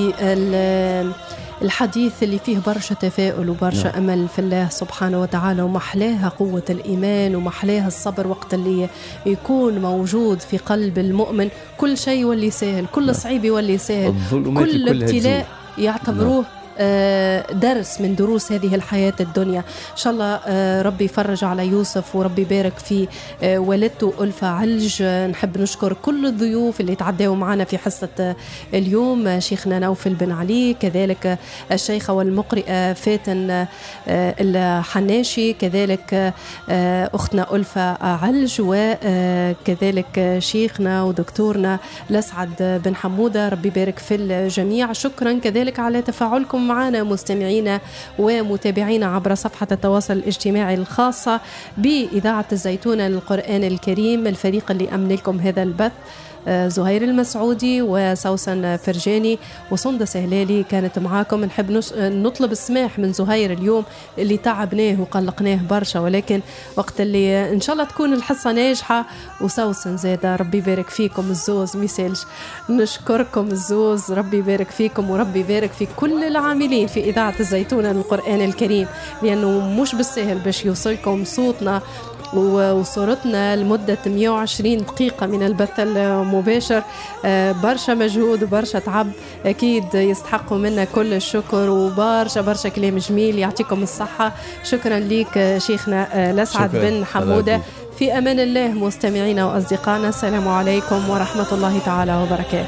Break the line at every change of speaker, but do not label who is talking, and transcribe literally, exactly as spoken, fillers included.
الحديث اللي فيه برشا تفاؤل وبرشا نعم. أمل في الله سبحانه وتعالى، ومحلاها قوة الإيمان ومحلاها الصبر وقت اللي يكون موجود في قلب المؤمن. كل شيء يولي سهل، كل نعم. صعيب يولي سهل، كل ابتلاء يعتبروه نعم. درس من دروس هذه الحياة الدنيا. إن شاء الله ربي يفرج على يوسف وربي يبارك في والدته ألفة علج. نحب نشكر كل الضيوف اللي تعدوا معنا في حصة اليوم، شيخنا نوفل بن علي، كذلك الشيخة والمقرئة فاتن الحناشي، كذلك أختنا ألفة علج، وكذلك شيخنا ودكتورنا الأسعد بن حمودة. ربي يبارك في الجميع. شكرا كذلك على تفاعلكم معنا مستمعينا ومتابعينا عبر صفحة التواصل الاجتماعي الخاصة بإذاعة الزيتونة للقرآن الكريم. الفريق اللي أمن لكم هذا البث زهير المسعودي وسوسن فرجاني وسندس هلالي كانت معاكم. نحب نطلب السماح من زهير اليوم اللي تعبناه وقلقناه برشا، ولكن وقت اللي إن شاء الله تكون الحصة ناجحة. وسوسن زادة ربي يبارك فيكم الزوز ميسالش، نشكركم الزوز، ربي يبارك فيكم وربي يبارك في كل العاملين في إذاعة الزيتونة للقرآن الكريم، لأنه مش بالسهل باش يوصلكم صوتنا وصورتنا لمدة مئة وعشرين دقيقة من البث المباشر. برشا مجهود وبرشا تعب، أكيد يستحقوا منا كل الشكر، وبرشا برشا كلام جميل. يعطيكم الصحة. شكرا لك شيخنا الأسعد بن حمودة. في أمان الله مستمعينا وأصدقائنا، السلام عليكم ورحمة الله تعالى وبركاته.